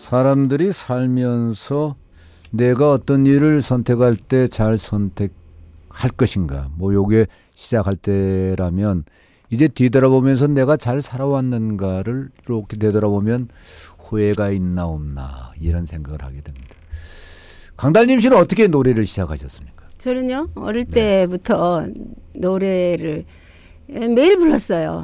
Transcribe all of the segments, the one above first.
사람들이 살면서 내가 어떤 일을 선택할 때 잘 선택할 것인가. 뭐 요게 시작할 때라면 이제 뒤돌아보면서 내가 잘 살아왔는가를 이렇게 되돌아보면 후회가 있나 없나 이런 생각을 하게 됩니다. 강달님 씨는 어떻게 노래를 시작하셨습니까? 저는요 어릴 때부터 노래를 매일 불렀어요.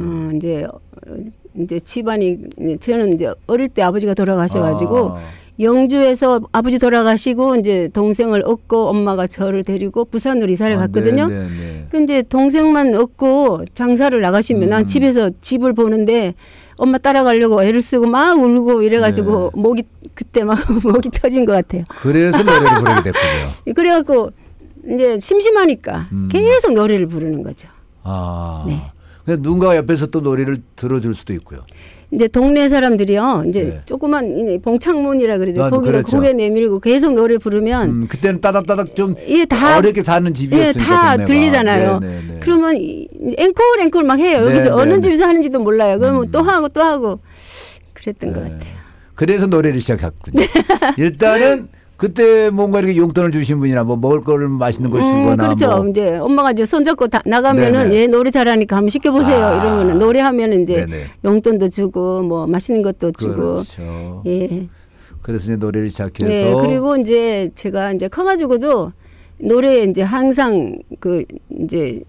이제 집안이 저는 이제 어릴 때 아버지가 돌아가셔가지고 영주에서 아버지 돌아가시고 이제 동생을 얻고 엄마가 저를 데리고 부산으로 이사를 갔거든요. 근데 이제 동생만 얻고 장사를 나가시면 난 집에서 집을 보는데 엄마 따라가려고 애를 쓰고 막 울고 이래가지고 목이 그때 막 목이 터진 것 같아요. 그래서 노래를 부르게 됐군요. 그래갖고 이제 심심하니까 계속 노래를 부르는 거죠. 네. 누군가 옆에서 또 노래를 들어줄 수도 있고요. 이제 동네 사람들이요. 이제 조그만 봉창문이라 그러죠. 거기로 그렇죠. 고개 내밀고 계속 노래 부르면 그때는 따닥따닥 좀 다, 어렵게 사는 집이었으니까 다 동네가. 들리잖아요. 그러면 앵콜 막 해요. 여기서 어느 집에서 하는지도 몰라요. 그러면 또 하고 그랬던 것 같아요. 그래서 노래를 시작했군요. 일단은 그때 뭔가 이렇게 용돈을 주신 분이나 뭐 먹을 거를 맛있는 걸 주거나 그렇죠. 뭐. 이제 엄마가 이제 손잡고 나가면은 얘 노래 잘하니까 한번 시켜보세요. 이러면은 노래하면은 이제 용돈도 주고 뭐 맛있는 것도 주고. 그렇죠. 예. 그래서 이제 노래를 시작해서. 네. 그리고 이제 제가 이제 커가지고도 노래에 이제 항상 그 이제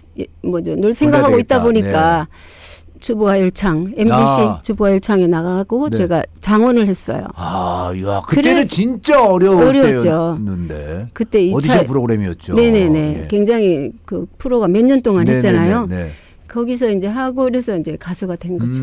늘 생각하고 있다 보니까. 주부가열창 MBC 주부가열창에 나가고 제가 장원을 했어요. 야 그때는 진짜 어려울 때였는데. 그때 오디션 프로그램이었죠. 네네네. 굉장히 그 프로가 몇 년 동안 했잖아요. 거기서 이제 하고 그래서 이제 가수가 된 거죠.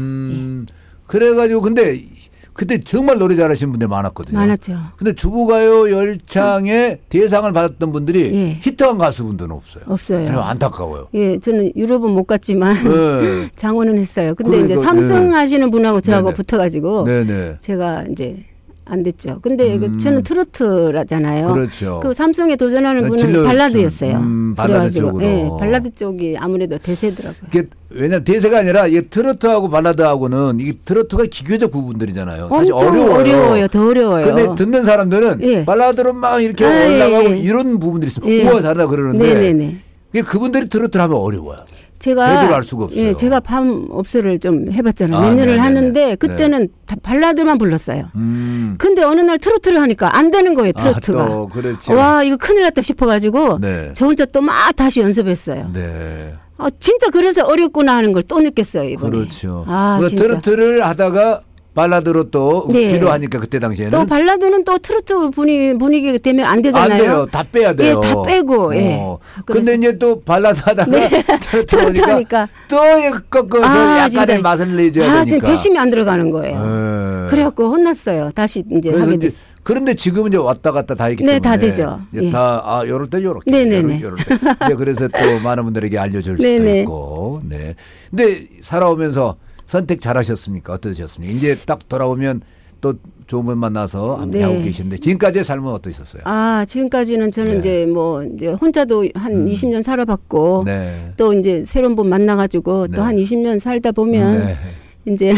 그래가지고 근데 그때 정말 노래 잘하시는 분들이 많았거든요. 많았죠. 근데 주부가요 열창에 대상을 받았던 분들이 히트한 가수분들은 없어요. 없어요. 정말 안타까워요. 예, 저는 유럽은 못 갔지만 장원은 했어요. 근데 이제 삼성 하시는 분하고 저하고 붙어가지고 제가 이제 안 됐죠. 근데 저는 트로트라잖아요. 그렇죠. 그 삼성에 도전하는 분은 발라드였어요. 발라드 쪽으로. 네, 발라드 쪽이 아무래도 대세더라고요. 왜냐하면 대세가 아니라 이 트로트하고 발라드하고는 이 트로트가 기교적 부분들이잖아요. 사실 어려워요. 더 어려워요. 근데 듣는 사람들은 발라드로 막 이렇게 올라가고 이런 부분들이 있어요. 우와 잘한다 그러는데 그분들이 트로트를 하면 어려워요. 제대로 알 수가 없어요. 제가 밤 업소를 좀 해봤잖아요. 몇 년을 하는데 그때는 다 발라드만 불렀어요. 근데 어느 날 트로트를 하니까 안 되는 거예요. 트로트가. 그렇죠. 와 이거 큰일 났다 싶어가지고 저 혼자 또 막 다시 연습했어요. 진짜 그래서 어렵구나 하는 걸 또 느꼈어요. 이번에. 그렇죠. 트로트를 하다가 발라드로 또 필요하니까 그때 당시에는 또 발라드는 또 트로트 분위기 되면 안 되잖아요. 안 돼요. 다 빼야 돼요. 다 빼고. 근데 이제 또 발라드 하다가 트로트 하니까 또 꺾어서 약간의 맛을 내줘야 되니까. 지금 배심이 안 들어가는 거예요. 그래갖고 혼났어요. 다시 이제 하게 됐어요. 그런데 지금은 이제 왔다 갔다 다 있기 때문에 다 되죠. 다 요럴 때 요렇게. 요럴 때. 그래서 또 많은 분들에게 알려줄 수도 있고. 근데 살아오면서 선택 잘하셨습니까? 어떠셨습니까? 이제 딱 돌아오면 또 좋은 분 만나서 함께 하고 계시는데 지금까지의 삶은 어떠셨어요? 지금까지는 저는 이제 혼자도 한 20년 살아봤고 또 이제 새로운 분 만나가지고 또 한 20년 살다 보면 이제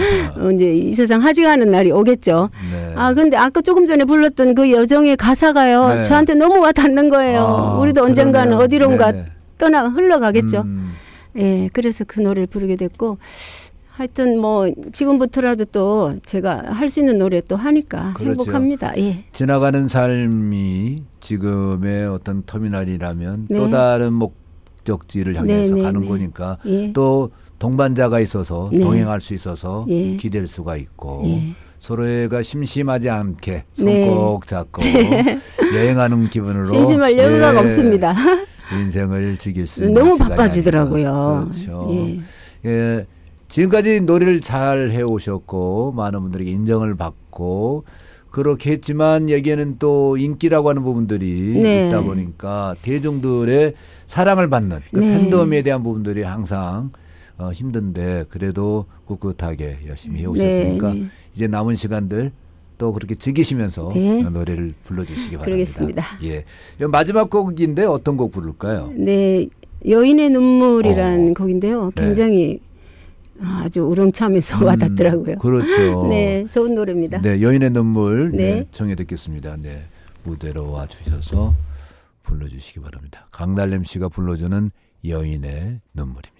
이 세상 하지가 않은 날이 오겠죠. 근데 아까 조금 전에 불렀던 그 여정의 가사가요. 저한테 너무 와닿는 거예요. 우리도 언젠가는 어디론가 흘러가겠죠. 그래서 그 노래를 부르게 됐고 하여튼 지금부터라도 또 제가 할 수 있는 노래 또 하니까 행복합니다. 지나가는 삶이 지금의 어떤 터미널이라면 또 다른 목적지를 향해서 가는 거니까 또 동반자가 있어서 동행할 수 있어서 기댈 수가 있고 서로가 심심하지 않게 손 꼭 잡고 여행하는 기분으로 심심할 여유가 없습니다. 인생을 즐길 수 있는 너무 바빠지더라고요. 그렇죠. 지금까지 노래를 잘 해오셨고 많은 분들에게 인정을 받고 그렇게 했지만 여기에는 또 인기라고 하는 부분들이 있다 보니까 대중들의 사랑을 받는 그 팬덤에 대한 부분들이 항상 힘든데 그래도 꿋꿋하게 열심히 해오셨으니까 이제 남은 시간들 또 그렇게 즐기시면서 노래를 불러주시기 바랍니다. 그러겠습니다. 마지막 곡인데 어떤 곡 부를까요? 여인의 눈물이란 곡인데요. 굉장히 아주 우렁차면서 와닿더라고요. 그렇죠. 네, 좋은 노래입니다. 네, 여인의 눈물 네. 청해 듣겠습니다. 네, 무대로 와주셔서 불러주시기 바랍니다. 강달림 씨가 불러주는 여인의 눈물입니다.